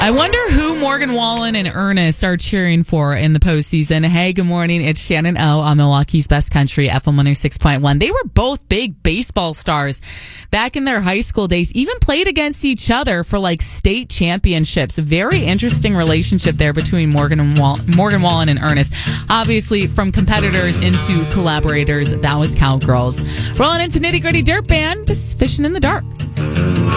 I wonder who Morgan Wallen and Ernest are cheering for in the postseason. Hey, good morning. It's Shannon O on Milwaukee's Best Country, FM 106.1. They were both big baseball stars back in their high school days, even played against each other for like state championships. Very interesting relationship there between Morgan Wallen and Ernest. Obviously, from competitors into collaborators, that was Cowgirls. Rolling into Nitty Gritty Dirt Band. This is Fishing in the Dark.